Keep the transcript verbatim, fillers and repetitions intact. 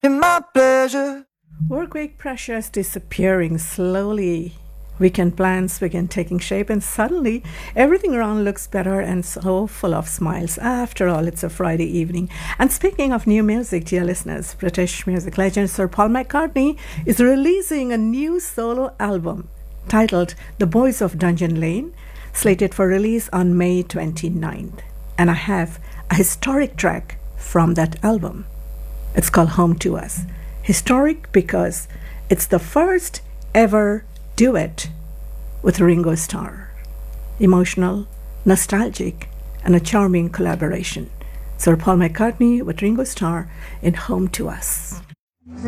my pleasure. Work week pressures disappearing slowly. Weekend plans begin taking shape, and suddenly everything around looks better and so full of smiles. After all, it's a Friday evening. And speaking of new music, dear listeners, British music legend Sir Paul McCartney is releasing a new solo album titled The Boys of Dungeon Lane, slated for release on May twenty-ninth. And I have a historic track from that album. It's called Home to Us. Historic because it's the first ever duet with Ringo Starr. Emotional, nostalgic, and a charming collaboration. Sir Paul McCartney with Ringo Starr in Home to Us.